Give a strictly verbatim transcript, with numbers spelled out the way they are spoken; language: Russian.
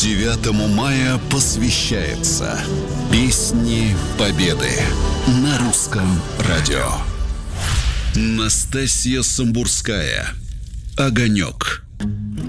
девятому мая посвящается Песни Победы на Русском радио. Настасья Самбурская. «Огонек».